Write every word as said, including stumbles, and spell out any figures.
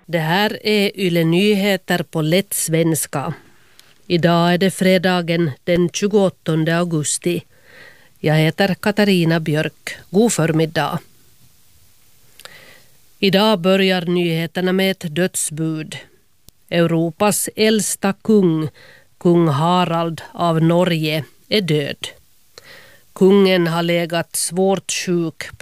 Det här är Yle Nyheter på lätt svenska. Idag är det fredagen den tjugoåttonde augusti. Jag heter Katarina Björk. God förmiddag. Idag börjar nyheterna med ett dödsbud. Europas äldsta kung, kung Harald av Norge, är död. Kungen har legat svårt sjuk